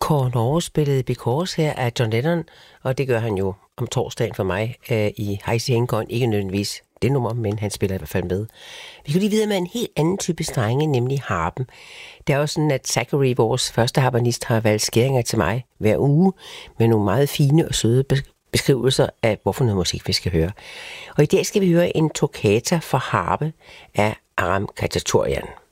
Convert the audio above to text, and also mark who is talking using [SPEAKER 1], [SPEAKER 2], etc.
[SPEAKER 1] Norge spillede Because her af John Lennon, og det gør han jo om torsdagen for mig i Heisi Hengon. Ikke nødvendigvis det nummer, men han spiller i hvert fald med. Vi kan lige videre med en helt anden type strenge, nemlig harpen. Det er jo sådan, at Zachary, vores første harpenist, har valgt skæringer til mig hver uge med nogle meget fine og søde beskrivelser af, hvorfor noget musik vi skal høre. Og i dag skal vi høre en toccata for harpe af Aram Khachaturian.